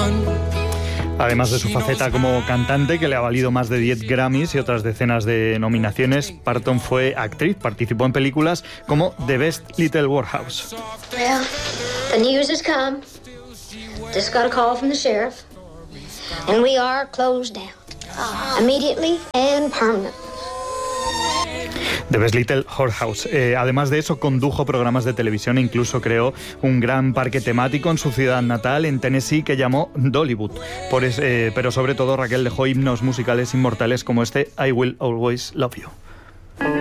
Además de su faceta como cantante, que le ha valido más de 10 Grammys y otras decenas de nominaciones, Parton fue actriz, participó en películas como The Best Little Whorehouse. Well, the news has come. Just got a call from the sheriff. And we are closed down. Immediately and permanently. The Best Little Whorehouse. Además de eso, condujo programas de televisión e incluso creó un gran parque temático en su ciudad natal, en Tennessee, que llamó Dollywood. Pero sobre todo, Raquel dejó himnos musicales inmortales como este I Will Always Love You.